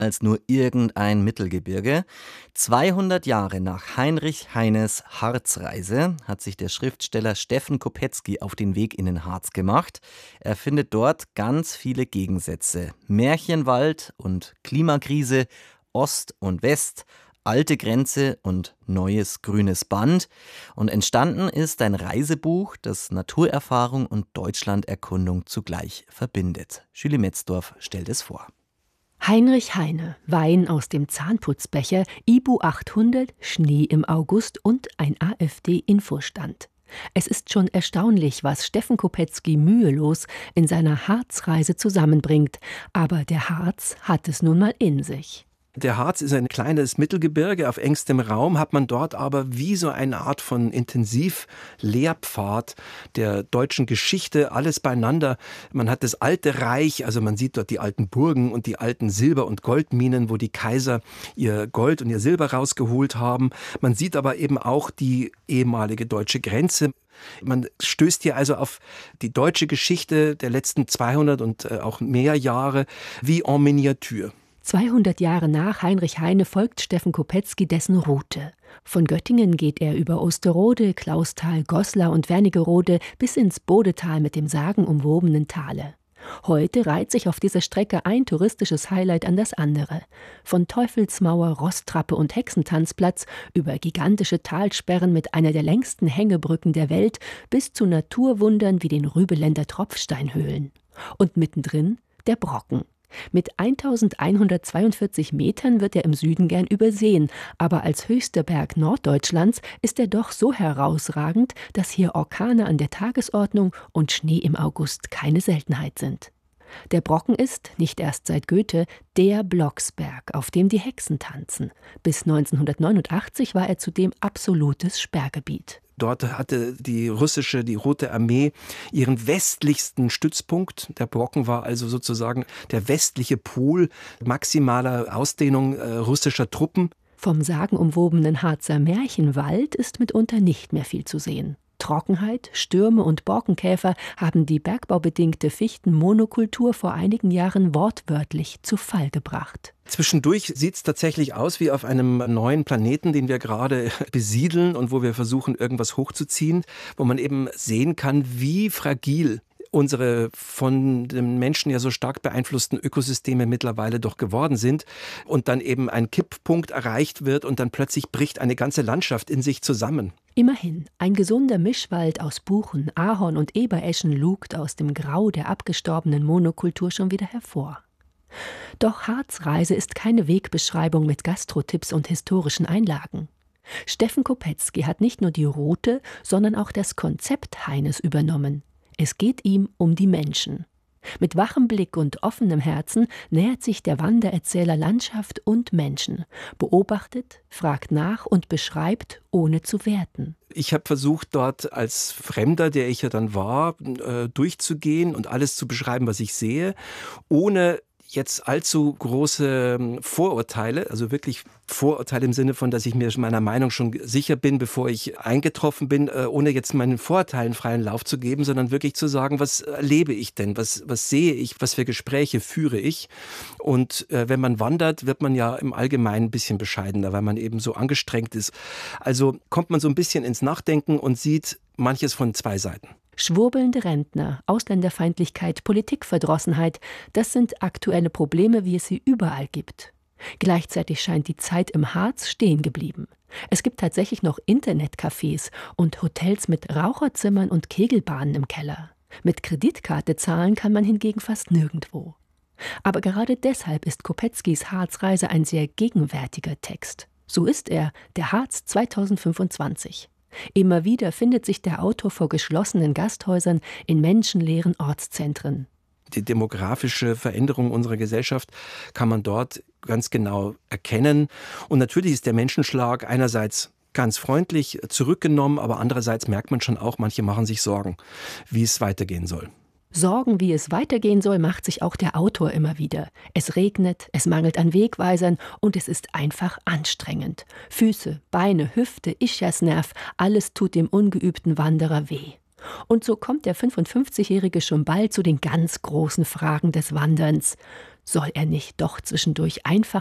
als nur irgendein Mittelgebirge. 200 Jahre nach Heinrich Heines Harzreise hat sich der Schriftsteller Steffen Kopetzky auf den Weg in den Harz gemacht. Er findet dort ganz viele Gegensätze. Märchenwald und Klimakrise, Ost und West, alte Grenze und neues grünes Band. Und entstanden ist ein Reisebuch, das Naturerfahrung und Deutschlanderkundung zugleich verbindet. Julie Metzdorf stellt es vor. Heinrich Heine, Wein aus dem Zahnputzbecher, IBU 800, Schnee im August und ein AfD-Infostand. Es ist schon erstaunlich, was Steffen Kopetzky mühelos in seiner Harzreise zusammenbringt. Aber der Harz hat es nun mal in sich. Der Harz ist ein kleines Mittelgebirge auf engstem Raum, hat man dort aber wie so eine Art von Intensiv-Lehrpfad der deutschen Geschichte, alles beieinander. Man hat das alte Reich, also man sieht dort die alten Burgen und die alten Silber- und Goldminen, wo die Kaiser ihr Gold und ihr Silber rausgeholt haben. Man sieht aber eben auch die ehemalige deutsche Grenze. Man stößt hier also auf die deutsche Geschichte der letzten 200 und auch mehr Jahre wie en Miniature. 200 Jahre nach Heinrich Heine folgt Steffen Kopetzky dessen Route. Von Göttingen geht er über Osterode, Clausthal, Goslar und Wernigerode bis ins Bodetal mit dem sagenumwobenen Thale. Heute reiht sich auf dieser Strecke ein touristisches Highlight an das andere. Von Teufelsmauer, Rosttrappe und Hexentanzplatz über gigantische Talsperren mit einer der längsten Hängebrücken der Welt bis zu Naturwundern wie den Rübeländer Tropfsteinhöhlen. Und mittendrin der Brocken. Mit 1142 Metern wird er im Süden gern übersehen, aber als höchster Berg Norddeutschlands ist er doch so herausragend, dass hier Orkane an der Tagesordnung und Schnee im August keine Seltenheit sind. Der Brocken ist, nicht erst seit Goethe, der Blocksberg, auf dem die Hexen tanzen. Bis 1989 war er zudem absolutes Sperrgebiet. Dort hatte die Rote Armee ihren westlichsten Stützpunkt. Der Brocken war also sozusagen der westliche Pol maximaler Ausdehnung russischer Truppen. Vom sagenumwobenen Harzer Märchenwald ist mitunter nicht mehr viel zu sehen. Trockenheit, Stürme und Borkenkäfer haben die bergbaubedingte Fichtenmonokultur vor einigen Jahren wortwörtlich zu Fall gebracht. Zwischendurch sieht es tatsächlich aus wie auf einem neuen Planeten, den wir gerade besiedeln und wo wir versuchen, irgendwas hochzuziehen, wo man eben sehen kann, wie fragil unsere von den Menschen ja so stark beeinflussten Ökosysteme mittlerweile doch geworden sind und dann eben ein Kipppunkt erreicht wird und dann plötzlich bricht eine ganze Landschaft in sich zusammen. Immerhin, ein gesunder Mischwald aus Buchen, Ahorn und Ebereschen lugt aus dem Grau der abgestorbenen Monokultur schon wieder hervor. Doch Harzreise ist keine Wegbeschreibung mit Gastrotipps und historischen Einlagen. Steffen Kopetzky hat nicht nur die Route, sondern auch das Konzept Heines übernommen. Es geht ihm um die Menschen. Mit wachem Blick und offenem Herzen nähert sich der Wandererzähler Landschaft und Menschen, beobachtet, fragt nach und beschreibt, ohne zu werten. Ich habe versucht, dort als Fremder, der ich ja dann war, durchzugehen und alles zu beschreiben, was ich sehe, ohne jetzt allzu große Vorurteile, also wirklich Vorurteile im Sinne von, dass ich mir meiner Meinung schon sicher bin, bevor ich eingetroffen bin, ohne jetzt meinen Vorurteilen freien Lauf zu geben, sondern wirklich zu sagen, was erlebe ich denn, was sehe ich, was für Gespräche führe ich. Und wenn man wandert, wird man ja im Allgemeinen ein bisschen bescheidener, weil man eben so angestrengt ist. Also kommt man so ein bisschen ins Nachdenken und sieht manches von zwei Seiten. Schwurbelnde Rentner, Ausländerfeindlichkeit, Politikverdrossenheit, das sind aktuelle Probleme, wie es sie überall gibt. Gleichzeitig scheint die Zeit im Harz stehen geblieben. Es gibt tatsächlich noch Internetcafés und Hotels mit Raucherzimmern und Kegelbahnen im Keller. Mit Kreditkarte zahlen kann man hingegen fast nirgendwo. Aber gerade deshalb ist Kopetzkys Harzreise ein sehr gegenwärtiger Text. So ist er, der Harz 2025. Immer wieder findet sich der Autor vor geschlossenen Gasthäusern in menschenleeren Ortszentren. Die demografische Veränderung unserer Gesellschaft kann man dort ganz genau erkennen. Und natürlich ist der Menschenschlag einerseits ganz freundlich zurückgenommen, aber andererseits merkt man schon auch, manche machen sich Sorgen, wie es weitergehen soll. Sorgen, wie es weitergehen soll, macht sich auch der Autor immer wieder. Es regnet, es mangelt an Wegweisern und es ist einfach anstrengend. Füße, Beine, Hüfte, Ischiasnerv, alles tut dem ungeübten Wanderer weh. Und so kommt der 55-Jährige schon bald zu den ganz großen Fragen des Wanderns. Soll er nicht doch zwischendurch einfach